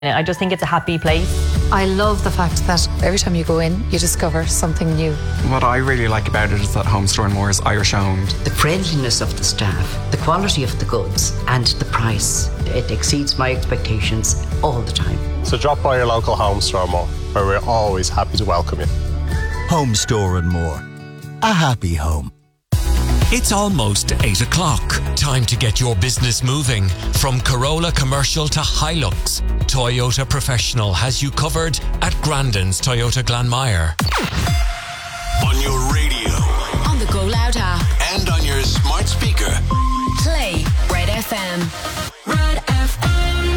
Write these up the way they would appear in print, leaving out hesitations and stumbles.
I just think it's a happy place. I love the fact that every time you go in, you discover something new. What I really like about it is that Home Store and More is Irish owned. The friendliness of the staff, the quality of the goods, and the price. It exceeds my expectations all the time. So drop by your local Home Store and More, where we're always happy to welcome you. Home Store and More. A happy home. It's almost 8 o'clock. Time to get your business moving. From Corolla Commercial to Hilux, Toyota Professional has you covered at Grandin's Toyota Glanmire. On your radio, on the Go Loud app, and on your smart speaker. Play Red FM. Red FM.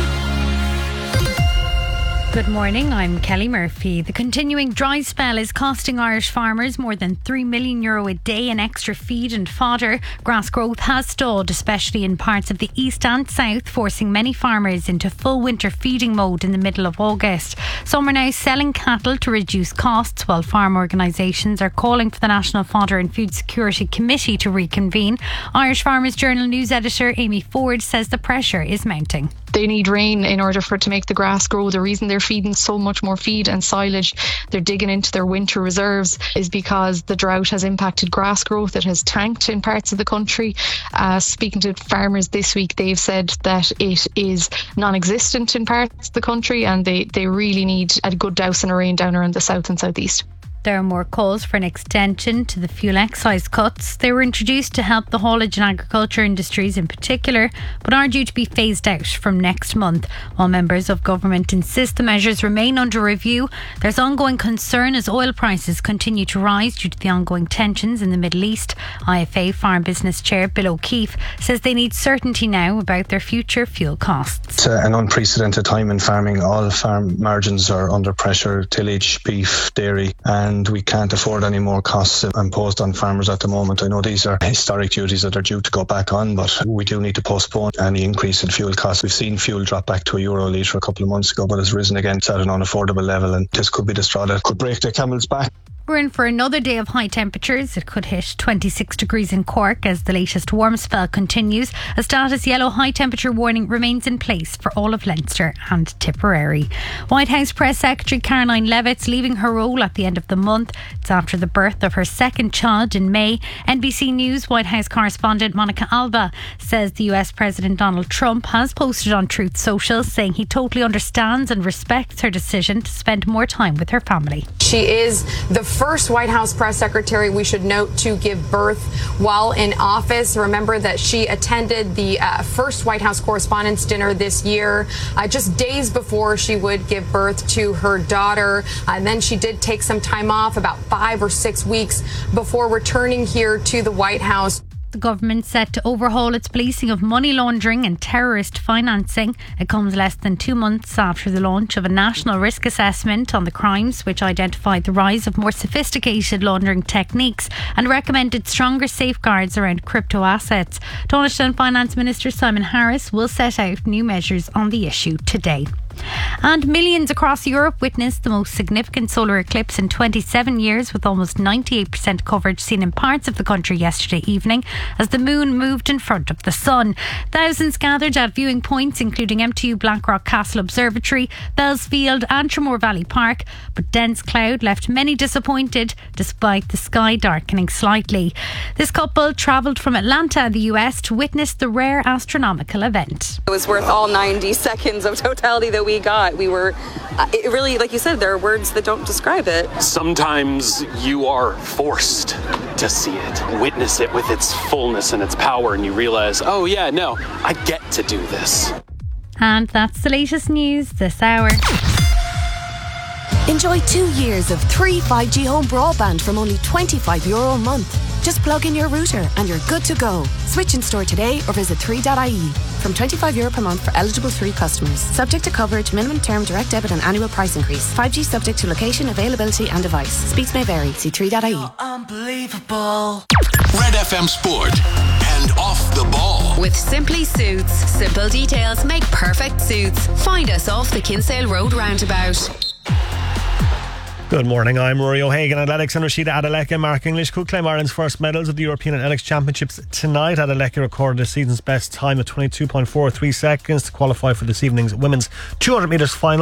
Good morning, I'm Kelly Murphy. The continuing dry spell is costing Irish farmers more than €3 million a day in extra feed and fodder. Grass growth has stalled, especially in parts of the east and south, forcing many farmers into full winter feeding mode in the middle of August. Some are now selling cattle to reduce costs, while farm organisations are calling for the National Fodder and Food Security Committee to reconvene. Irish Farmers Journal news editor Amy Ford says the pressure is mounting. They need rain in order for it to make the grass grow. The reason they're feeding so much more feed and silage, they're digging into their winter reserves, is because the drought has impacted grass growth. It has tanked in parts of the country. Speaking to farmers this week, they've said that it is non-existent in parts of the country, and they really need a good douse and a rain down around the south and southeast. There are more calls for an extension to the fuel excise cuts. They were introduced to help the haulage and agriculture industries in particular, but are due to be phased out from next month. While members of government insist the measures remain under review, there's ongoing concern as oil prices continue to rise due to the ongoing tensions in the Middle East. IFA Farm Business Chair Bill O'Keefe says they need certainty now about their future fuel costs. It's an unprecedented time in farming. All farm margins are under pressure, tillage, beef, dairy, and we can't afford any more costs imposed on farmers at the moment. I know these are historic duties that are due to go back on, but we do need to postpone any increase in fuel costs. We've seen fuel drop back to €1 a litre a couple of months ago, but it's risen again to an unaffordable level, and this could be the straw that could break the camel's back. We're in for another day of high temperatures. It could hit 26 degrees in Cork as the latest warm spell continues. A status yellow high temperature warning remains in place for all of Leinster and Tipperary. White House Press Secretary Caroline Levitt's leaving her role at the end of the month. It's after the birth of her second child in May. NBC News White House correspondent Monica Alba says the US President Donald Trump has posted on Truth Social saying he totally understands and respects her decision to spend more time with her family. She is the first White House press secretary, we should note, to give birth while in office. Remember that she attended the first White House Correspondents' Dinner this year, just days before she would give birth to her daughter. And then she did take some time off, about 5 or 6 weeks, before returning here to the White House. The government set to overhaul its policing of money laundering and terrorist financing. It comes less than 2 months after the launch of a national risk assessment on the crimes, which identified the rise of more sophisticated laundering techniques and recommended stronger safeguards around crypto assets. Taoiseach Finance Minister Simon Harris will set out new measures on the issue today. And millions across Europe witnessed the most significant solar eclipse in 27 years, with almost 98% coverage seen in parts of the country yesterday evening as the moon moved in front of the sun. Thousands gathered at viewing points including MTU Blackrock Castle Observatory, Bellsfield and Tramore Valley Park, but dense cloud left many disappointed despite the sky darkening slightly. This couple travelled from Atlanta, the US, to witness the rare astronomical event. It was worth all 90 seconds of totality that we got. We were, it really, like you said, there are words that don't describe it. Sometimes you are forced to see it, witness it with its fullness and its power, and you realize, oh yeah, no, I get to do this. And that's the latest news this hour. Enjoy 2 years of 3 5G home broadband from only €25 a month. Just plug in your router and you're good to go. Switch in store today or visit 3.ie. From €25 per month for eligible 3 customers. Subject to coverage, minimum term, direct debit and annual price increase. 5G subject to location, availability and device. Speeds may vary. See 3.ie. Unbelievable. Red FM Sport and Off the Ball. With Simply Suits. Simple details make perfect suits. Find us off the Kinsale Road roundabout. Good morning, I'm Rory O'Hagan. Athletics and Rashida Adeleke mark English could claim Ireland's first medals at the European Athletics Championships tonight. Adeleke recorded the season's best time of 22.43 seconds to qualify for this evening's women's 200 metres final.